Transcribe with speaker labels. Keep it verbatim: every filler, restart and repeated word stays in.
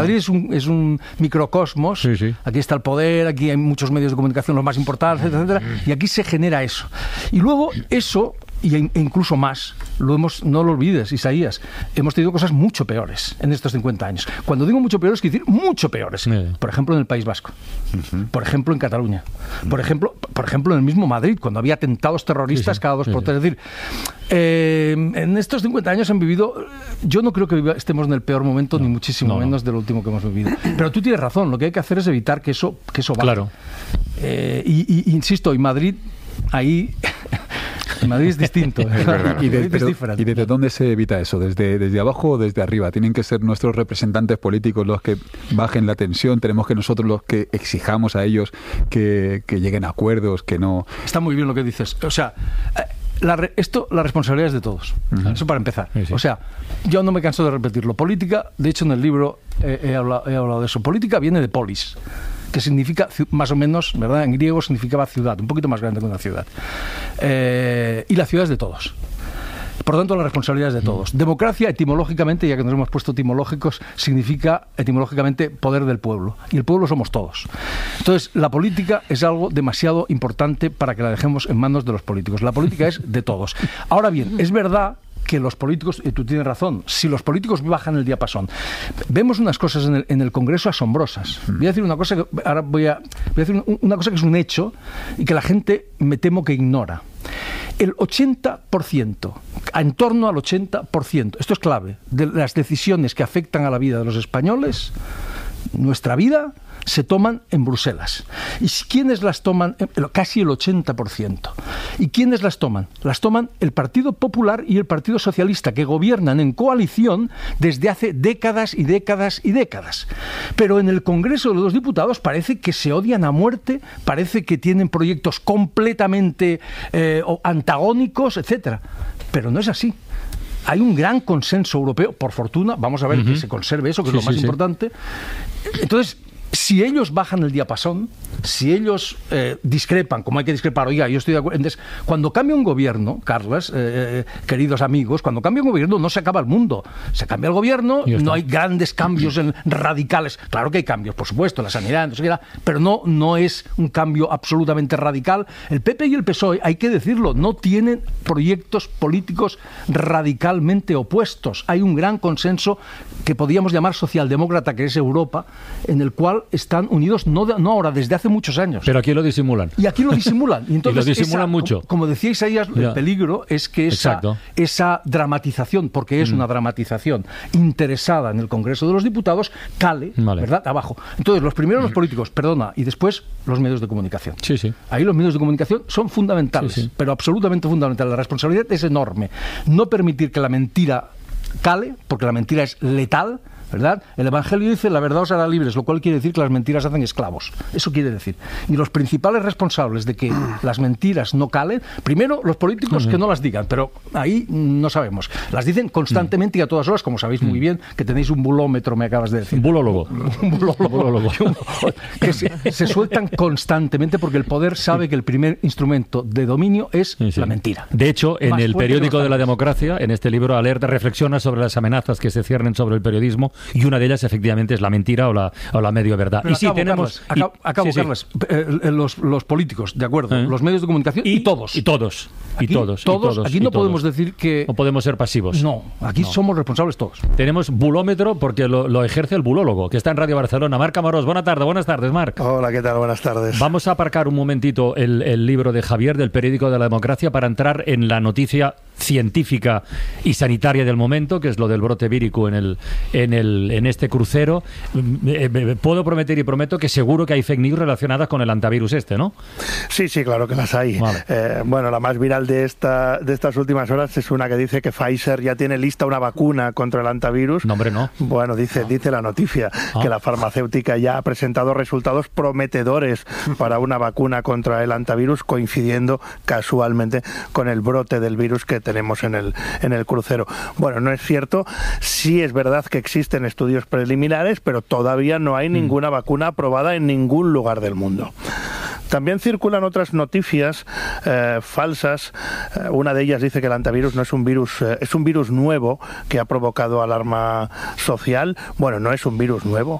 Speaker 1: Madrid es un, es un microcosmos, sí, sí. Aquí está el poder, aquí hay muchos medios de comunicación, los más importantes, etcétera, etcétera, y aquí se genera eso. Y luego eso, y e incluso más, lo hemos, no lo olvides, Isaías, hemos tenido cosas mucho peores en estos cincuenta años. Cuando digo mucho peores, quiero decir mucho peores. Sí. Por ejemplo, en el País Vasco, uh-huh. Por ejemplo, en Cataluña, por ejemplo, por ejemplo, en el mismo Madrid, cuando había atentados terroristas sí, sí. cada dos sí, por tres. Sí. Es decir, eh, en estos cincuenta años han vivido, yo no creo que viva, estemos en el peor momento, no, ni muchísimo no, menos no. de lo último que hemos vivido. Pero tú tienes razón, lo que hay que hacer es evitar que eso, que eso vaya.
Speaker 2: Claro.
Speaker 1: Eh, y, y, insisto, y Madrid, ahí... Madrid es distinto.
Speaker 3: Es verdad. ¿Y, de, pero, ¿Y desde dónde se evita eso? ¿Desde, desde abajo o desde arriba? ¿Tienen que ser nuestros representantes políticos los que bajen la tensión? ¿Tenemos que nosotros los que exijamos a ellos que, que lleguen a acuerdos, que no...?
Speaker 1: Está muy bien lo que dices. O sea... La re, esto, la responsabilidad es de todos. Uh-huh. Eso para empezar. Sí, sí. O sea, yo no me canso de repetirlo. Política, de hecho en el libro eh, he, hablado, he hablado de eso. Política viene de polis, que significa, más o menos, ¿verdad? En griego significaba ciudad, un poquito más grande que una ciudad. Eh, y la ciudad es de todos. Por lo tanto, la responsabilidad es de todos. Democracia, etimológicamente, ya que nos hemos puesto etimológicos, significa etimológicamente poder del pueblo. Y el pueblo somos todos. Entonces, la política es algo demasiado importante para que la dejemos en manos de los políticos. La política es de todos. Ahora bien, es verdad que los políticos, y tú tienes razón, si los políticos bajan el diapasón, vemos unas cosas en el, en el Congreso asombrosas. Voy a decir una cosa que ahora voy a, voy a decir una cosa que es un hecho y que la gente me temo que ignora. El ochenta por ciento, en torno al ochenta por ciento, esto es clave, de las decisiones que afectan a la vida de los españoles, nuestra vida, se toman en Bruselas. ¿Y quiénes las toman? Casi el ochenta por ciento. ¿Y quiénes las toman? Las toman el Partido Popular y el Partido Socialista, que gobiernan en coalición desde hace décadas y décadas y décadas. Pero en el Congreso de los Diputados parece que se odian a muerte, parece que tienen proyectos completamente eh, antagónicos, etcétera. Pero no es así. Hay un gran consenso europeo, por fortuna, vamos a ver uh-huh. que se conserve eso, que sí, es lo más sí, importante. Entonces, si ellos bajan el diapasón, si ellos eh, discrepan, como hay que discrepar, oiga, yo estoy de acuerdo. Entonces, cuando cambia un gobierno, Carles, eh, queridos amigos, cuando cambia un gobierno no se acaba el mundo. Se cambia el gobierno, no hay grandes cambios en, radicales. Claro que hay cambios, por supuesto, en la sanidad, no sé qué, pero no, no es un cambio absolutamente radical. El P P y el P S O E, hay que decirlo, no tienen proyectos políticos radicalmente opuestos. Hay un gran consenso que podríamos llamar socialdemócrata, que es Europa, en el cual están unidos no, de, no ahora, desde hace muchos años.
Speaker 2: Pero aquí lo disimulan.
Speaker 1: Y aquí lo disimulan. Y, entonces
Speaker 2: y lo disimulan
Speaker 1: esa,
Speaker 2: mucho.
Speaker 1: Como, como decía Isaías, ya. El peligro es que esa, esa dramatización, porque es mm. una dramatización interesada en el Congreso de los Diputados, cale, vale. ¿verdad?, abajo. Entonces, los primeros los políticos, perdona, y después los medios de comunicación.
Speaker 2: Sí, sí.
Speaker 1: Ahí los medios de comunicación son fundamentales, sí, sí. pero absolutamente fundamentales. La responsabilidad es enorme. No permitir que la mentira cale, porque la mentira es letal, ¿verdad? El Evangelio dice, la verdad os hará libres, lo cual quiere decir que las mentiras hacen esclavos. Eso quiere decir. Y los principales responsables de que las mentiras no calen, primero, los políticos que no las digan, pero ahí no sabemos. Las dicen constantemente y a todas horas, como sabéis muy bien, que tenéis un bulómetro, me acabas de decir.
Speaker 2: Un bulólogo.
Speaker 1: Un bulólogo. bulólogo. Que se, se sueltan constantemente porque el poder sabe que el primer instrumento de dominio es sí, sí. la mentira.
Speaker 2: De hecho, en Más el periódico de la democracia, en este libro, Alerta reflexiona sobre las amenazas que se ciernen sobre el periodismo, y una de ellas efectivamente es la mentira o la, o la medio verdad.
Speaker 1: Pero
Speaker 2: y
Speaker 1: acabo,
Speaker 2: sí tenemos
Speaker 1: Carles, acabo, acabo, sí, Carles, sí. Eh, los, los políticos, de acuerdo, ¿Eh? los medios de comunicación y, y todos.
Speaker 2: Y todos.
Speaker 1: Aquí,
Speaker 2: y todos,
Speaker 1: todos,
Speaker 2: y todos.
Speaker 1: Aquí no podemos decir que...
Speaker 2: No podemos ser pasivos.
Speaker 1: No, aquí no. somos responsables todos.
Speaker 2: Tenemos bulómetro porque lo, lo ejerce el bulólogo, que está en Radio Barcelona. Marc Amorós, buena tarde, buenas tardes, Marc.
Speaker 4: Hola, ¿qué tal? Buenas tardes.
Speaker 2: Vamos a aparcar un momentito el, el libro de Javier, del periódico de la democracia, para entrar en la noticia científica y sanitaria del momento, que es lo del brote vírico en el en el en este crucero. Eh, puedo prometer y prometo que seguro que hay fake news relacionadas con el antivirus este, ¿no?
Speaker 4: Sí, sí, claro que las hay. Vale. Eh, bueno, la más viral de esta de estas últimas horas es una que dice que Pfizer ya tiene lista una vacuna contra el antivirus.
Speaker 2: No, hombre, no.
Speaker 4: Bueno, dice, ah. dice la noticia ah. que la farmacéutica ya ha presentado resultados prometedores para una vacuna contra el antivirus, coincidiendo casualmente con el brote del virus que tenemos en el, en el crucero. Bueno, no es cierto. Sí es verdad que existen estudios preliminares, pero todavía no hay ninguna vacuna aprobada en ningún lugar del mundo. También circulan otras noticias eh, falsas. Eh, una de ellas dice que el antivirus no es un virus, eh, es un virus nuevo que ha provocado alarma social. Bueno, no es un virus nuevo.